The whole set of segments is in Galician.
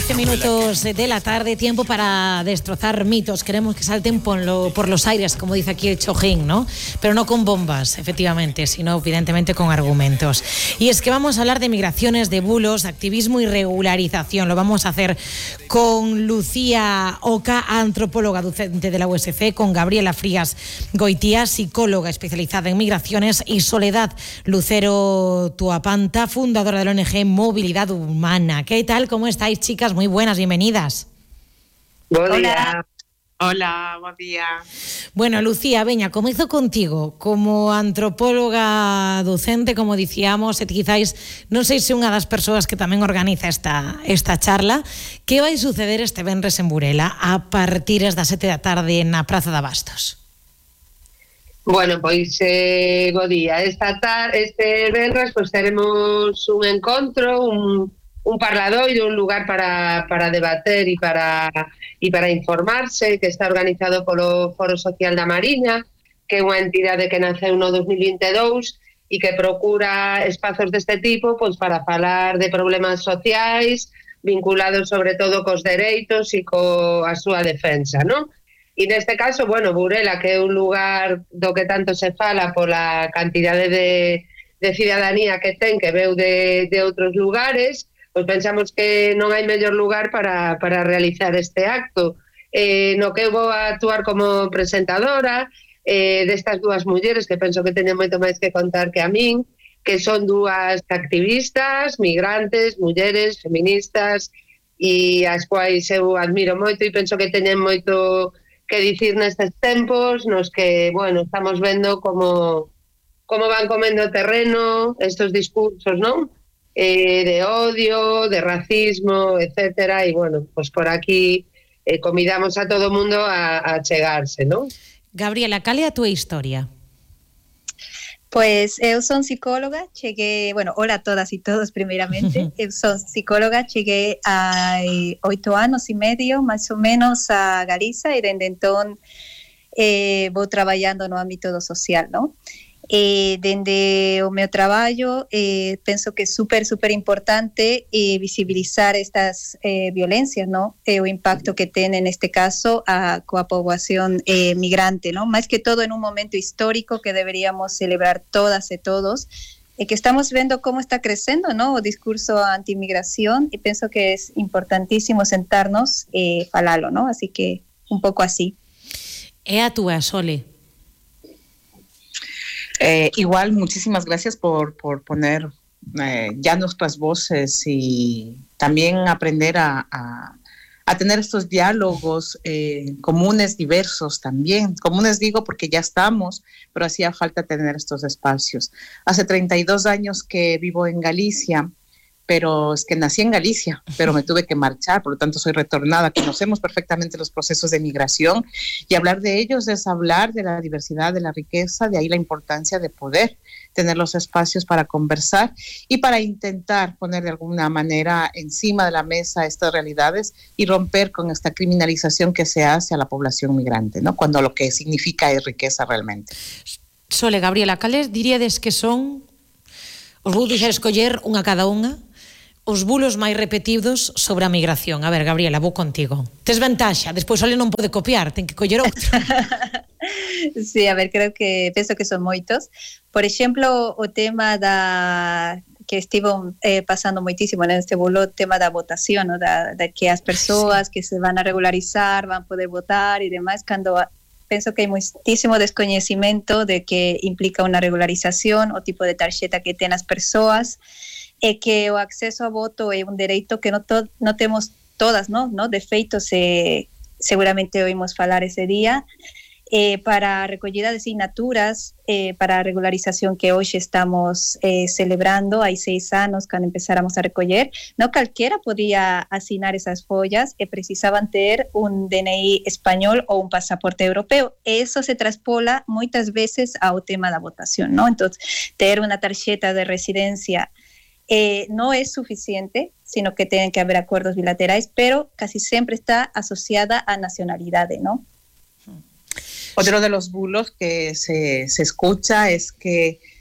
13 minutos de la tarde, tiempo para destrozar mitos. Queremos que salten por los aires, como dice aquí el Chojín, ¿no? Pero no con bombas, efectivamente, sino evidentemente con argumentos. Y es que vamos a hablar de migraciones, de bulos, activismo y regularización. Lo vamos a hacer con Lucía Oca, antropóloga docente de la USC, con Gabriela Frías Goitía, psicóloga especializada en migraciones, y Soledad Lucero Tuapanta, fundadora de la ONG Movilidad Humana. ¿Qué tal? ¿Cómo estáis, chicas? Muy buenas, bienvenidas. Hola. Hola, buen día. Bueno, Lucía, veña, comienzo contigo. Como antropóloga docente, como dicíamos, quizáis non sei se unha das persoas que tamén organiza esta charla. Que vai suceder este venres en Burela a partir das 7 da tarde na Praza de Abastos? Bueno, pois, bo día. Este venres, pois, teremos un encontro, un parladoiro, un lugar para debater e para informarse, que está organizado polo Foro Social da Mariña, que é unha entidade que naceu no 2022 e que procura espazos deste tipo, pois, para falar de problemas sociais vinculados sobre todo cos dereitos e coa súa defensa, non? E neste caso, bueno, Burela, que é un lugar do que tanto se fala pola cantidade de cidadanía que ten, que veu de outros lugares, pois pensamos que non hai mellor lugar para realizar este acto. No que eu vou a actuar como presentadora destas dúas mulleres que penso que teñen moito máis que contar que a min, que son dúas activistas, migrantes, mulleres, feministas, e as quais eu admiro moito e penso que teñen moito que dicir nestes tempos nos que, bueno, estamos vendo como van comendo terreno estes discursos, non? De odio, de racismo, etcétera, e bueno, pues por aquí convidamos a todo o mundo a chegarse, non? Gabriela, cal é a túa historia? Pois eu son psicóloga, cheguei, bueno, hola a todas e todos primeiramente, eu son psicóloga, cheguei hai 8 anos e medio, máis ou menos, a Galiza, e dende entón vou traballando no ámbito do social, non? Dende o meu traballo penso que é super importante visibilizar estas violencias, ¿no? O impacto que ten neste caso coa poboación migrante, ¿no? Máis que todo en un momento histórico que deberíamos celebrar todas e todos, que estamos vendo como está crecendo, ¿no? O discurso anti-migración, e penso que é importantísimo sentarnos e falalo, ¿no? Así que un pouco así. É a túa, Sole. Igual, muchísimas gracias por poner ya nuestras voces y también aprender a tener estos diálogos comunes, diversos también. Comunes digo porque ya estamos, pero hacía falta tener estos espacios. Hace 32 años que vivo en Galicia, pero es que nací en Galicia, pero me tuve que marchar, por lo tanto soy retornada. Conocemos perfectamente los procesos de migración y hablar de ellos es hablar de la diversidad, de la riqueza, de ahí la importancia de poder tener los espacios para conversar y para intentar poner de alguna manera encima de la mesa estas realidades y romper con esta criminalización que se hace a la población migrante, ¿no? Cuando lo que significa es riqueza realmente. Sole, Gabriela, cales diríades que son, os vou deixar escoller unha cada unha, os bulos máis repetidos sobre a migración? A ver, Gabriela, vou contigo. Tes ventaxa, despois Sole non pode copiar, ten que coller outro. Sí, a ver, penso que son moitos. Por exemplo, o tema que estivo pasando moitísimo neste bulo, o tema da votación, ¿no? Da que as persoas que se van a regularizar van poder votar e demais, cando penso que hai moitísimo descoñecimento de que implica unha regularización, o tipo de tarxeta que ten as persoas, e que o acceso a voto é un dereito que non temos todas, ¿no? De feito, seguramente oímos falar ese día, para a recollida de asignaturas para a regularización que hoxe estamos celebrando, hai 6 anos cando empezáramos a recoller, non calquera podía asinar esas follas e precisaban ter un DNI español ou un pasaporte europeo, e eso se traspola moitas veces ao tema da votación, ¿no? Entón, ter unha tarxeta de residencia no es suficiente, sino que tienen que haber acuerdos bilaterales, pero casi siempre está asociada a nacionalidades, ¿no? Otro de los bulos que se escucha es que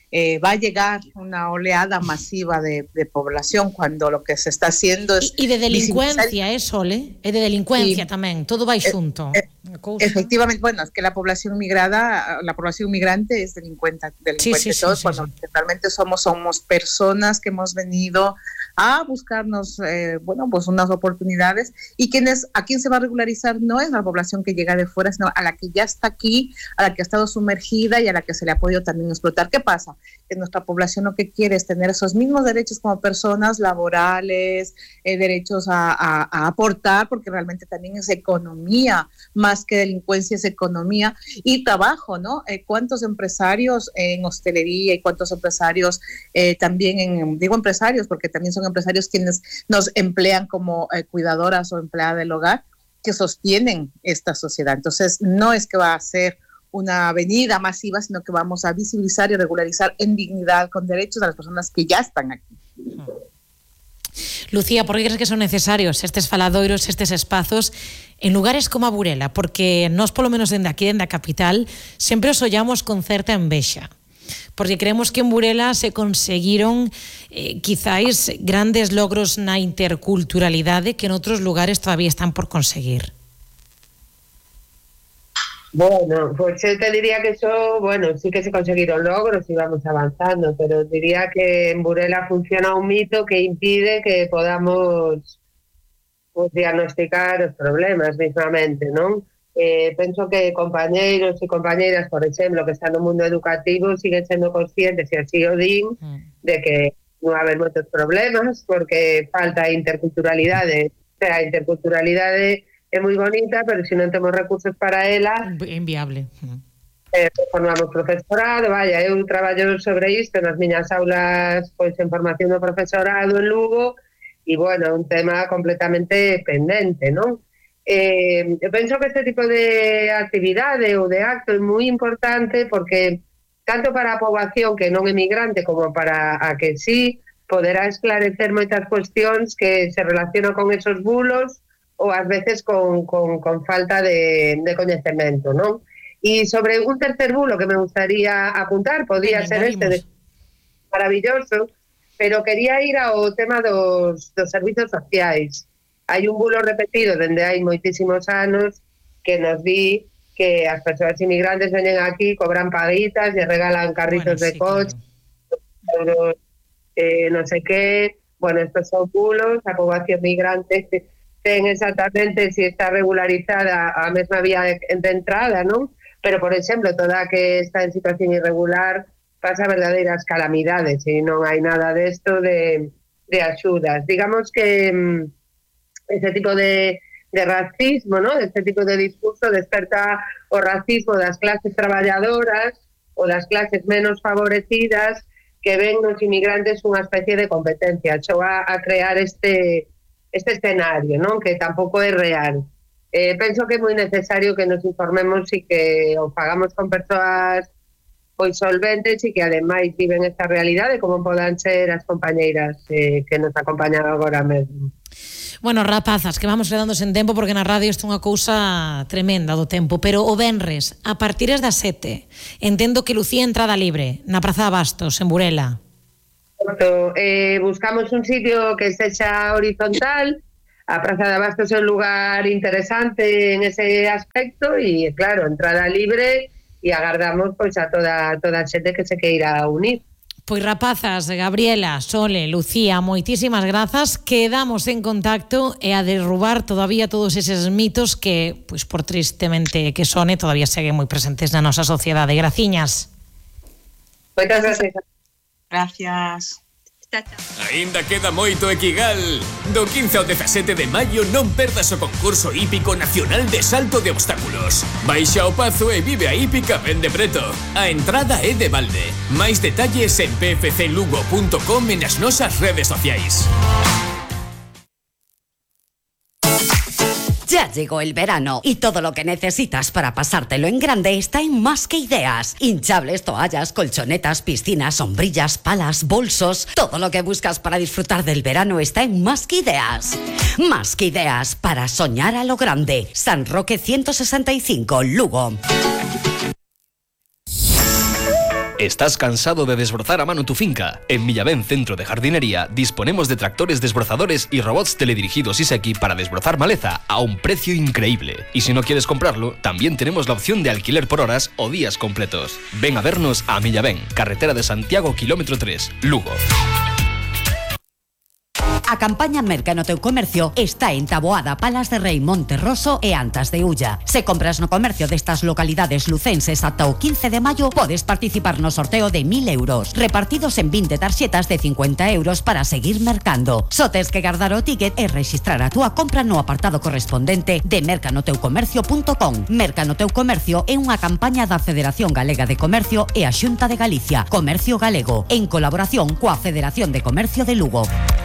va a llegar una oleada masiva de población cuando lo que se está haciendo es... E de delincuencia, Sole? E de delincuencia tamén, todo vai xunto. Efectivamente, bueno, es que la población migrante es delincuente todos, cuando realmente somos personas que hemos venido a buscarnos, pues unas oportunidades, y a quien se va a regularizar no es la población que llega de fuera, sino a la que ya está aquí, a la que ha estado sumergida y a la que se le ha podido también explotar. ¿Qué pasa? Que nuestra población lo que quiere es tener esos mismos derechos como personas laborales, derechos a aportar, porque realmente también es economía, más que delincuencia es economía y trabajo, ¿no? ¿Cuántos empresarios en hostelería y cuántos empresarios también digo empresarios porque también son empresarios quienes nos emplean como cuidadoras o empleadas del hogar, que sostienen esta sociedad? Entonces, no es que va a ser una avenida masiva, sino que vamos a visibilizar y regularizar en dignidad, con derechos a las personas que ya están aquí. Lucía, por que crees que son necesarios estes faladoiros, estes espazos en lugares como a Burela? Porque nós, polo menos dende aquí, dende a capital, sempre os ollamos con certa envexa, porque creemos que en Burela se conseguiron quizáis grandes logros na interculturalidade que en outros lugares todavía están por conseguir. Bueno, pues yo te diría que eso, bueno, sí que se consiguieron logros y vamos avanzando, pero diría que en Burela funciona un mito que impide que podamos pues, diagnosticar los problemas mismamente, ¿no? Penso que compañeros y compañeras, por ejemplo, que están en el mundo educativo, siguen siendo conscientes, y así o din, de que no va a haber muchos problemas porque falta interculturalidade. O sea, interculturalidade é moi bonita, pero se non temos recursos para ela, inviable. Formamos profesorado, vaya, eu traballo sobre isto nas miñas aulas, pois en formación do profesorado en Lugo, e bueno, un tema completamente pendente, non? Eu penso que este tipo de actividade ou de acto é moi importante porque tanto para a poboación que non é migrante como para a que sí poderá esclarecer moitas cuestións que se relacionan con esos bulos ou ás veces con falta de coñecemento, non? E sobre un tercer bulo que me gustaría apuntar, podía ser maravilloso, pero quería ir ao tema dos servizos sociais. Hai un bulo repetido dende hai moitísimos anos que nos di que as persoas inmigrantes veñen aquí, cobran paguitas e regalan carritos de coche, claro. Non sei que, bueno, estos son bulos, a poboación migrante ten exactamente si está regularizada a mesma vía de entrada, non? Pero, por exemplo, toda que está en situación irregular pasa verdadeiras calamidades e non hai nada desto de axudas. Digamos que ese tipo de racismo, ¿no? Este tipo de discurso desperta o racismo das clases traballadoras ou das clases menos favorecidas que ven nos inmigrantes unha especie de competencia. Choa a crear este escenario, ¿no? Que tampouco é real. Penso que é moi necesario que nos informemos e que o pagamos con persoas pois solventes e que ademais viven esta realidade como podan ser as compañeiras que nos acompañan agora mesmo. Bueno, rapazas, que vamos quedándose en tempo porque na radio isto é unha cousa tremenda do tempo, pero o venres, a partir das 7, entendo que Lucía entrada libre na Praza de Bastos, en Burela. Buscamos un sitio que sexa horizontal. A Praza de Bastos é un lugar interesante en ese aspecto e, claro, entrada libre e agardamos pois a toda a xente que se queira unir. Pois rapazas, Gabriela, Sole, Lucía, moitísimas grazas. Quedamos en contacto e a derrubar todavía todos eses mitos que, pois por tristemente que sone, todavía seguen moi presentes na nosa sociedade. Graciñas. Moitas gracias. Gracias. Aínda queda moito Equigal. Do 15 ao 17 de maio non perdas o concurso hípico nacional de salto de obstáculos. Baixa o Pazo e vive a hípica ben de preto. A entrada é de balde. Máis detalles en pfclugo.com e nas nosas redes sociais. Ya llegó el verano y todo lo que necesitas para pasártelo en grande está en Más que Ideas. Hinchables, toallas, colchonetas, piscinas, sombrillas, palas, bolsos. Todo lo que buscas para disfrutar del verano está en Más que Ideas. Más que Ideas para soñar a lo grande. San Roque 165, Lugo. ¿Estás cansado de desbrozar a mano tu finca? En Millavén Centro de Jardinería disponemos de tractores desbrozadores y robots teledirigidos Iseki para desbrozar maleza a un precio increíble. Y si no quieres comprarlo, también tenemos la opción de alquiler por horas o días completos. Ven a vernos a Millavén, carretera de Santiago, kilómetro 3, Lugo. A campaña Merca no teu comercio está en Taboada, Palas de Rei, Monterroso e Antas de Ulla. Se compras no comercio destas localidades lucenses ata o 15 de maio, podes participar no sorteo de 1.000 euros, repartidos en 20 tarxetas de 50 euros para seguir mercando. Só tes que guardar o ticket e registrar a túa compra no apartado correspondente de mercanoteucomercio.com. Merca no teu comercio é unha campaña da Federación Galega de Comercio e a Xunta de Galicia. Comercio Galego, en colaboración coa Federación de Comercio de Lugo.